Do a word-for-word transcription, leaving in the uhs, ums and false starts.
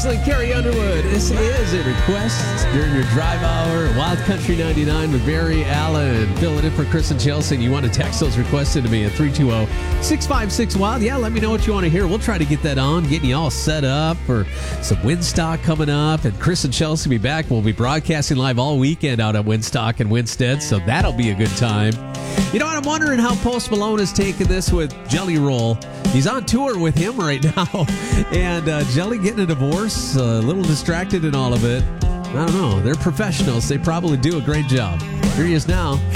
Excellent, Carrie Underwood. This is a request during your drive hour. Wild Country ninety-nine with Barry Allen. Filling in for Chris and Chelsea. And you want to text those requests into me at three two zero, six five six, wild. Yeah, let me know what you want to hear. We'll try to get that on, getting you all set up for some Winstock coming up. And Chris and Chelsea will be back. We'll be broadcasting live all weekend out at Winstock and Winstead, so that'll be a good time. You know what? I'm wondering how Post Malone is taking this with Jelly Roll. He's on tour with him right now, and uh, Jelly getting a divorce, a little distracted in all of it. I don't know. They're professionals. They probably do a great job. Here he is now.